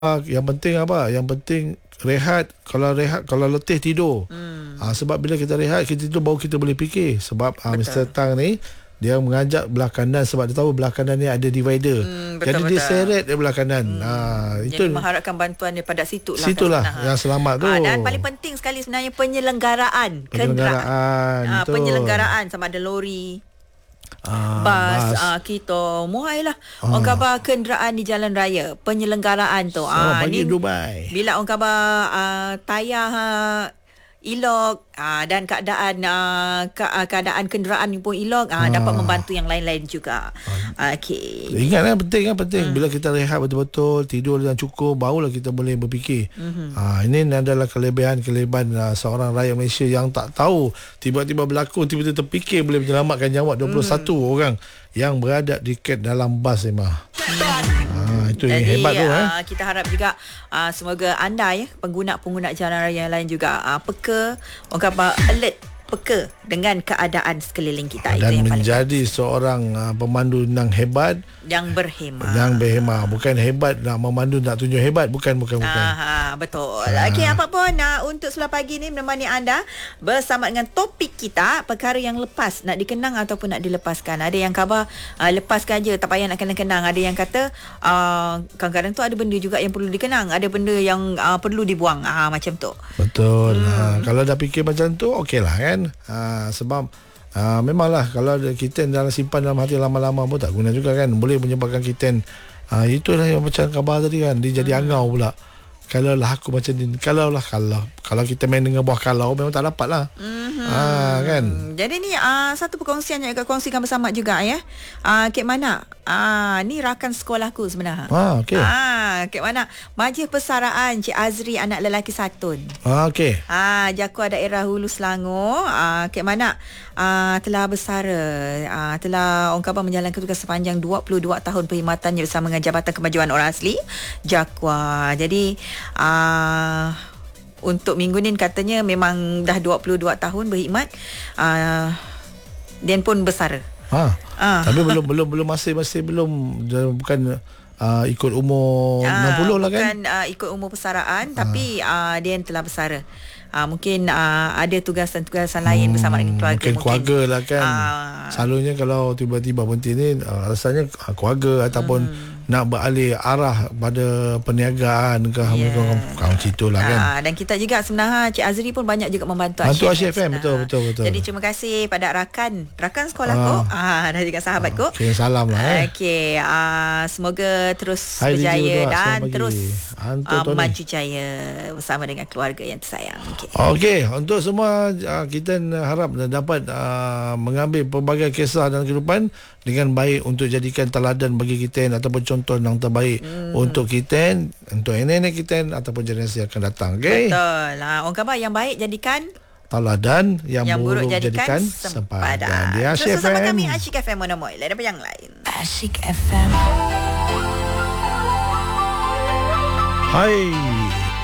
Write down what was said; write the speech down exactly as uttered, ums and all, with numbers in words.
yang penting apa? Yang penting rehat. Kalau rehat, kalau letih tidur. Hmm. Ha, sebab bila kita rehat, kita tidur baru kita boleh fikir. Sebab ha, mister Tang ni dia mengajak belah kanan sebab dia tahu belah kanan ni ada divider. Hmm, betul, Jadi betul. dia seret di belah kanan. Hmm. Ha, itu Jadi mengharapkan bantuan daripada situ lah. Situlah kan, yang selamat tu. Ha, dan paling penting sekali sebenarnya penyelenggaraan, penyelenggaraan kenderaan. Ha, penyelenggaraan sama ada lori, Ah, bas, ah, kita muai lah ah. orang khabar kenderaan di jalan raya, penyelenggaraan tu. Ah, ni Dubai. Bila orang khabar ah, tayar ha, ilok ah, dan keadaan ah, ke, ah, keadaan kenderaan pun ilok ah, ah. dapat membantu yang lain-lain juga. Ah. Okey. Ingat kan penting kan penting hmm. bila kita rehat betul-betul, tidur dengan cukup, barulah kita boleh berfikir. Hmm. Ah, ini adalah kelebihan-kelebihan uh, seorang rakyat Malaysia yang tak tahu tiba-tiba berlaku, tiba-tiba terfikir boleh menyelamatkan nyawa dua puluh satu hmm. orang yang berada di ket dalam bas ni mah. Hmm. Itu yang Jadi, hebat tu eh. Uh, kita harap juga uh, semoga anda ya pengguna-pengguna jalan raya yang lain juga uh, peka, orang kata alert, peka dengan keadaan sekeliling kita. Dan itu yang menjadi paling seorang uh, pemandu yang hebat, yang berhemah. Yang berhemah, bukan hebat nak memandu nak tunjuk hebat, bukan bukan bukan. Aha, betul. Ha. Okey, apa pun uh, untuk sebelah pagi ni menemani anda bersama dengan topik kita, perkara yang lepas nak dikenang ataupun nak dilepaskan. Ada yang khabar uh, lepaskan je, tak payah nak kenang-kenang. Ada yang kata uh, kadang-kadang tu ada benda juga yang perlu dikenang, ada benda yang uh, perlu dibuang. Ah, macam tu. Betul. Hmm. Ha, kalau dah fikir macam tu, okeylah kan. Ha, sebab ha, memanglah kalau kitten dalam simpan dalam hati lama-lama pun tak guna juga kan, boleh menyebabkan kitten ha, itulah yang macam khabar tadi kan, dia jadi hmm. angau pula. Kalau lah aku macam ni, kalau lah kalau kalau kita main dengan buah kalau memang tak dapat lah. Mm-hmm. Ha, kan. Jadi ni uh, satu perkongsian yang akan kongsikan bersama juga ya. Uh, Kek Mana? Ah, uh, ni rakan sekolahku sebenarnya. Ah, okey. Ah, Kek Mana? Majlis Persaraan Cik Azri anak lelaki Satun. Ah, okey. Ah, Jakua daerah Hulu Selangor. Ah, Kek Mana? Ah, telah bersara. Ah, telah orang khabar menjalankan tugas sepanjang dua puluh dua tahun perkhidmatannya bersama dengan Jabatan Kemajuan Orang Asli Jakua. Jadi Uh, untuk minggu ni katanya memang dah dua puluh dua tahun berkhidmat. Uh, dan pun bersara. Ha. Uh. Tapi belum belum belum masih masih belum bukan uh, ikut umur uh, enam puluh lah kan. Bukan uh, ikut umur persaraan uh. tapi uh, dia telah bersara. Uh, mungkin uh, ada tugasan-tugasan lain hmm, bersama dengan keluarga. Mungkin keluarga mungkin. lah kan. Uh, Selalunya kalau tiba-tiba berhenti ni uh, rasanya uh, keluarga ataupun hmm. nak beralih arah pada perniagaan ke yeah. kamu cerita lah kan. Uh, dan kita juga sebenarnya Cik Azri pun banyak juga membantu Bantu Asyik F M. Betul, betul, betul. Jadi terima kasih pada rakan rakan sekolah uh, ko uh, dan juga sahabat uh, ko. Okay, salam lah eh. Okey, uh, semoga terus Hai, berjaya dan pagi. terus uh, maju jaya bersama dengan keluarga yang tersayang. Okey, untuk semua uh, kita harap dapat uh, mengambil pelbagai kisah dalam kehidupan dengan baik untuk jadikan teladan bagi kita ataupun contoh yang terbaik hmm. untuk kita, untuk nenek kita ataupun generasi yang akan datang. Okey. Betul. Ha, orang khabar yang baik jadikan teladan, yang, yang buruk, buruk jadikan, jadikan sempadan. sempadan. Di Asyik F M. Bersama kami Asyik F M Monomoy. Lain apa yang lain. Asyik F M. Hai.